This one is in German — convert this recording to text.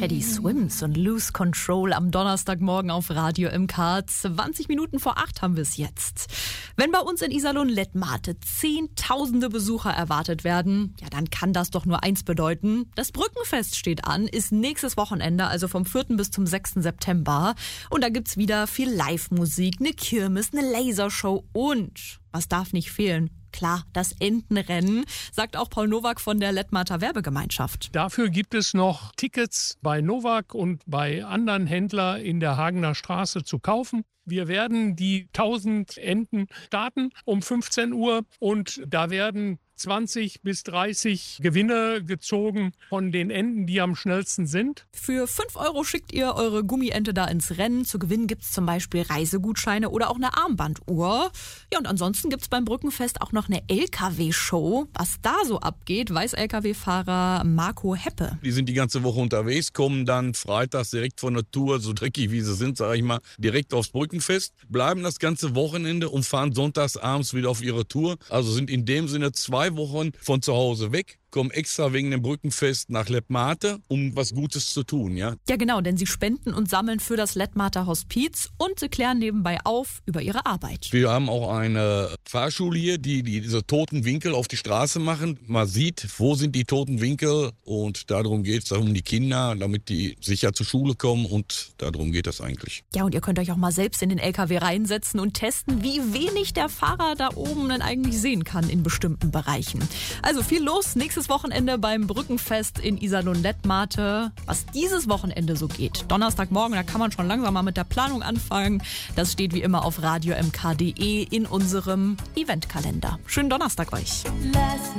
Teddy Swims und Lose Control am Donnerstagmorgen auf Radio MK. 20 Minuten vor 8 haben wir es jetzt. Wenn bei uns in Iserlohn Lettmate zehntausende Besucher erwartet werden, ja, dann kann das doch nur eins bedeuten. Das Brückenfest steht an, ist nächstes Wochenende, also vom 4. bis zum 6. September. Und da gibt's wieder viel Live-Musik, eine Kirmes, eine Lasershow und, was darf nicht fehlen? Klar, das Entenrennen, sagt auch Paul Nowak von der Lettmater Werbegemeinschaft. Dafür gibt es noch Tickets bei Nowak und bei anderen Händlern in der Hagener Straße zu kaufen. Wir werden die 1000 Enten starten um 15 Uhr und da werden 20 bis 30 Gewinne gezogen von den Enten, die am schnellsten sind. Für 5 € schickt ihr eure Gummiente da ins Rennen. Zu gewinnen gibt's zum Beispiel Reisegutscheine oder auch eine Armbanduhr. Ja, und ansonsten gibt's beim Brückenfest auch noch eine LKW-Show. Was da so abgeht, weiß LKW-Fahrer Marco Heppe. Die sind die ganze Woche unterwegs, kommen dann freitags direkt von der Tour, so dreckig wie sie sind, sage ich mal, direkt aufs Brückenfest, bleiben das ganze Wochenende und fahren sonntags abends wieder auf ihre Tour. Also sind in dem Sinne 2 Wochen von zu Hause weg, kommen extra wegen dem Brückenfest nach Lettmate, um was Gutes zu tun, ja? Ja genau, denn sie spenden und sammeln für das Lettmater Hospiz und sie klären nebenbei auf über ihre Arbeit. Wir haben auch eine Fahrschule hier, die diese toten Winkel auf die Straße machen. Man sieht, wo sind die toten Winkel und darum geht es um die Kinder, damit die sicher zur Schule kommen und darum geht es eigentlich. Ja, und ihr könnt euch auch mal selbst in den LKW reinsetzen und testen, wie wenig der Fahrer da oben denn eigentlich sehen kann in bestimmten Bereichen. Also viel los, nächstes Wochenende beim Brückenfest in Iserlohn-Lettmate. Was dieses Wochenende so geht, Donnerstagmorgen, da kann man schon langsam mal mit der Planung anfangen. Das steht wie immer auf radiomk.de in unserem Eventkalender. Schönen Donnerstag euch.